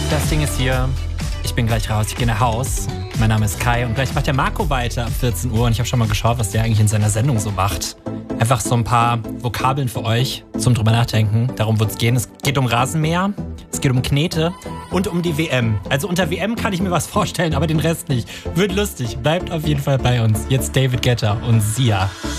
Das Ding ist hier, ich bin gleich raus, ich gehe nach Haus. Mein Name ist Kai und gleich macht der Marco weiter ab 14 Uhr und ich habe schon mal geschaut, was der eigentlich in seiner Sendung so macht. Einfach so ein paar Vokabeln für euch zum drüber nachdenken. Darum wird es gehen. Es geht um Rasenmäher, es geht um Knete und um die WM. Also unter WM kann ich mir was vorstellen, aber den Rest nicht. Wird lustig. Bleibt auf jeden Fall bei uns. Jetzt David Guetta und Sia.